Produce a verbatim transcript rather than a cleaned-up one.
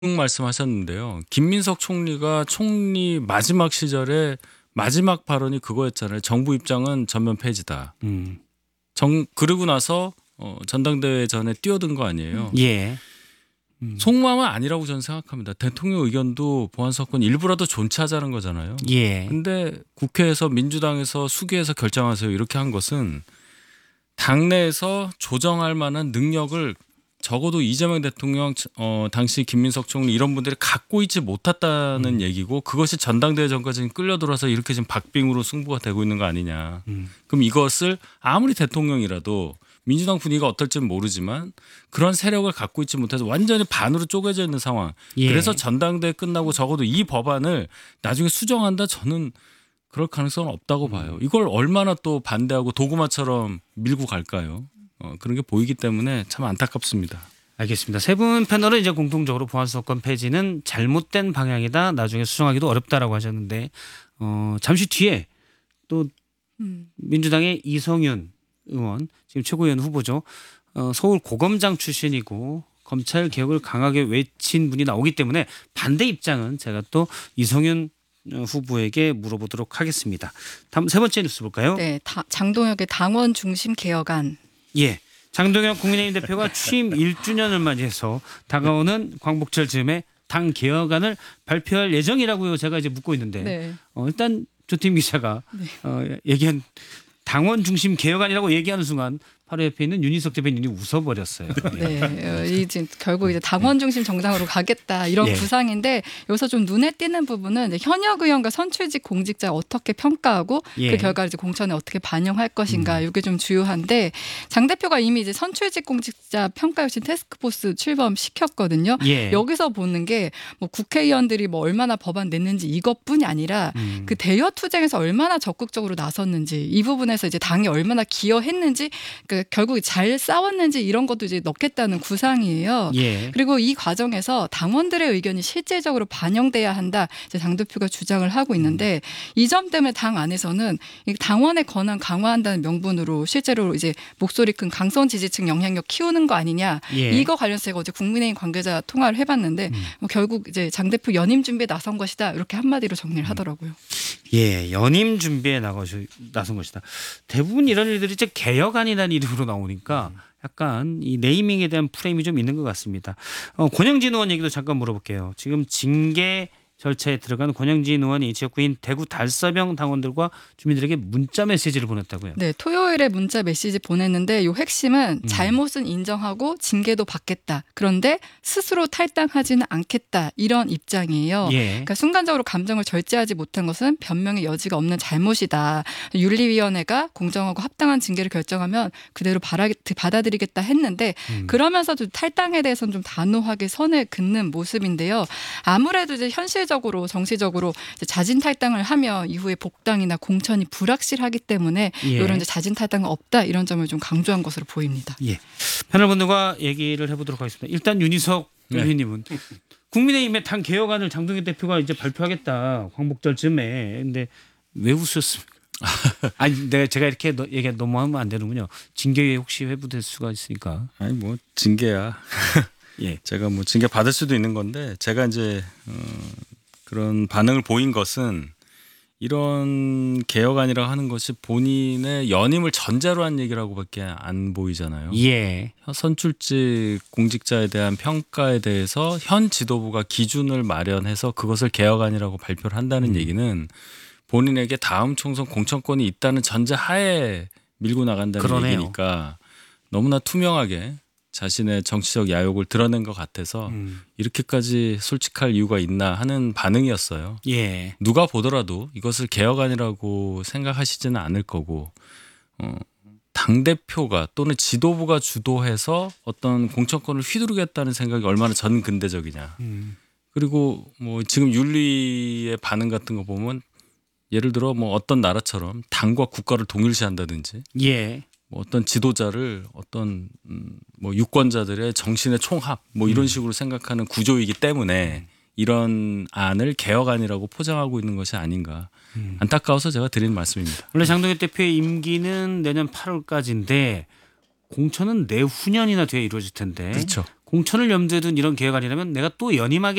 말씀하셨는데요. 김민석 총리가 총리 마지막 시절에 마지막 발언이 그거였잖아요. 정부 입장은 전면 폐지다. 음. 정 그러고 나서 어, 전당대회 전에 뛰어든 거 아니에요. 예. 음. 속마음은 아니라고 저는 생각합니다. 대통령 의견도 보안사건 일부라도 존치하자는 거잖아요. 예. 근데 국회에서 민주당에서 수기해서 결정하세요 이렇게 한 것은 당내에서 조정할 만한 능력을 적어도 이재명 대통령, 어, 당시 김민석 총리 이런 분들이 갖고 있지 못했다는 음. 얘기고 그것이 전당대회 전까지 끌려 들어서 이렇게 지금 박빙으로 승부가 되고 있는 거 아니냐. 음. 그럼 이것을 아무리 대통령이라도 민주당 분위기가 어떨지는 모르지만 그런 세력을 갖고 있지 못해서 완전히 반으로 쪼개져 있는 상황. 예. 그래서 전당대회 끝나고 적어도 이 법안을 나중에 수정한다 저는 그럴 가능성은 없다고 봐요. 이걸 얼마나 또 반대하고 도구마처럼 밀고 갈까요? 어, 그런 게 보이기 때문에 참 안타깝습니다. 알겠습니다. 세 분 패널은 이제 공통적으로 보안수사권 폐지는 잘못된 방향이다. 나중에 수정하기도 어렵다라고 하셨는데 어, 잠시 뒤에 또 음. 민주당의 이성윤 의원 지금 최고위원 후보죠. 어, 서울 고검장 출신이고 검찰 개혁을 강하게 외친 분이 나오기 때문에 반대 입장은 제가 또 이성윤 후보에게 물어보도록 하겠습니다. 다음 세 번째 뉴스 볼까요? 네, 다, 장동혁의 당원 중심 개혁안. 예, 장동혁 국민의힘 대표가 취임 일 주년을 맞이해서 다가오는 광복절 즈음에 당 개혁안을 발표할 예정이라고요. 제가 이제 묻고 있는데 네. 어, 일단 조팀 기자가 네. 어, 얘기한 당원 중심 개혁안이라고 얘기하는 순간 바로 옆에 있는 윤희석 대변인이 웃어버렸어요. 네, 이제 결국 이제 당원 중심 정당으로 가겠다 이런 예. 구상인데 여기서 좀 눈에 띄는 부분은 이제 현역 의원과 선출직 공직자 어떻게 평가하고 예. 그 결과를 이제 공천에 어떻게 반영할 것인가 음. 이게 좀 주요한데 장 대표가 이미 이제 선출직 공직자 평가유신 테스크포스 출범시켰거든요. 예. 여기서 보는 게 뭐 국회의원들이 뭐 얼마나 법안 냈는지 이것뿐이 아니라 음. 그 대여 투쟁에서 얼마나 적극적으로 나섰는지 이 부분에서 이제 당이 얼마나 기여했는지 그 결국 잘 싸웠는지 이런 것도 이제 넣겠다는 구상이에요. 예. 그리고 이 과정에서 당원들의 의견이 실질적으로 반영돼야 한다. 이제 당 대표가 주장을 하고 있는데 음. 이 점 때문에 당 안에서는 당원의 권한 강화한다는 명분으로 실제로 이제 목소리 큰 강성 지지층 영향력 키우는 거 아니냐. 예. 이거 관련해서 제가 어제 국민의힘 관계자 통화를 해봤는데 음. 뭐 결국 이제 장 대표 연임 준비에 나선 것이다. 이렇게 한마디로 정리를 하더라고요. 예, 연임 준비에 나가서 나선 것이다. 대부분 이런 일들이 이제 개혁안이라는 이름으로 나오니까 약간 이 네이밍에 대한 프레임이 좀 있는 것 같습니다. 어, 권영진 의원 얘기도 잠깐 물어볼게요. 지금 징계 절차에 들어간 권영진 의원이 지역구인 대구 달서병 당원들과 주민들에게 문자 메시지를 보냈다고요. 네, 토요일에 문자 메시지 보냈는데 이 핵심은 음. 잘못은 인정하고 징계도 받겠다. 그런데 스스로 탈당하지는 않겠다. 이런 입장이에요. 예. 그러니까 순간적으로 감정을 절제하지 못한 것은 변명의 여지가 없는 잘못이다. 윤리위원회가 공정하고 합당한 징계를 결정하면 그대로 받아들이겠다 했는데 음. 그러면서도 탈당에 대해서는 좀 단호하게 선을 긋는 모습인데요. 아무래도 이제 현실 적으로 정치적으로 이제 자진 탈당을 하면 이후에 복당이나 공천이 불확실하기 때문에 예. 이런 이제 자진 탈당은 없다 이런 점을 좀 강조한 것으로 보입니다. 예. 패널분들과 얘기를 해보도록 하겠습니다. 일단 윤희석 의원님은 네. 국민의힘의 당 개혁안을 장동혁 대표가 이제 발표하겠다 광복절 즈음에 근데 왜 웃으셨습니까? 아니 내가 제가 이렇게 너, 얘기 너무 하면 안 되는군요. 징계 혹시 회부될 수가 있으니까. 아니 뭐 징계야. 예. 제가 뭐 징계 받을 수도 있는 건데 제가 이제 어, 그런 반응을 보인 것은 이런 개혁안이라고 하는 것이 본인의 연임을 전제로 한 얘기라고밖에 안 보이잖아요. 예. 선출직 공직자에 대한 평가에 대해서 현 지도부가 기준을 마련해서 그것을 개혁안이라고 발표를 한다는 음. 얘기는 본인에게 다음 총선 공천권이 있다는 전제 하에 밀고 나간다는 그러네요. 얘기니까 너무나 투명하게 자신의 정치적 야욕을 드러낸 것 같아서 음. 이렇게까지 솔직할 이유가 있나 하는 반응이었어요. 예. 누가 보더라도 이것을 개혁안이라고 생각하시지는 않을 거고 어, 당대표가 또는 지도부가 주도해서 어떤 공천권을 휘두르겠다는 생각이 얼마나 전근대적이냐. 음. 그리고 뭐 지금 윤리의 반응 같은 거 보면 예를 들어 뭐 어떤 나라처럼 당과 국가를 동일시한다든지 예. 뭐 어떤 지도자를 어떤 음, 뭐 유권자들의 정신의 총합 뭐 이런 식으로 생각하는 구조이기 때문에 이런 안을 개혁안이라고 포장하고 있는 것이 아닌가 음. 안타까워서 제가 드리는 말씀입니다. 원래 장동혁 대표의 임기는 내년 팔월까지인데 공천은 내후년이나 뒤에 이루어질 텐데 그렇죠. 공천을 염두에 둔 이런 개혁안이라면 내가 또 연임하게